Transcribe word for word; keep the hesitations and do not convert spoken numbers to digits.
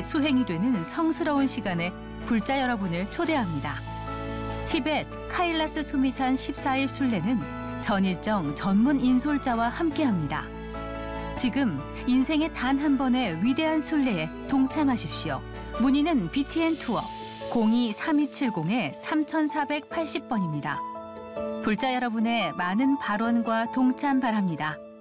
수행이 되는 성스러운 시간에 불자 여러분을 초대합니다. 티벳 카일라스 수미산 십사 일 순례는 전일정 전문 인솔자와 함께합니다. 지금 인생의 단 한 번의 위대한 순례에 동참하십시오. 문의는 비티엔 투어 공이 삼이칠공 삼사팔공 번입니다. 불자 여러분의 많은 발원과 동참 바랍니다.